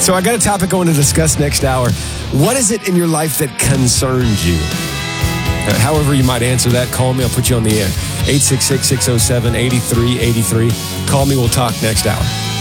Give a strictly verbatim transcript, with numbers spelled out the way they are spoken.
So I got a topic I want to discuss next hour. What is it in your life that concerns you? Uh, however you might answer that, call me. I'll put you on the air. eight six six, six oh seven, eight three eight three. Call me. We'll talk next hour.